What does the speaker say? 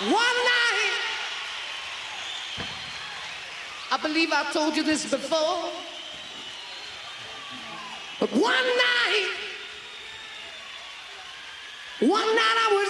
One night, I believe I told you this before, but one night I was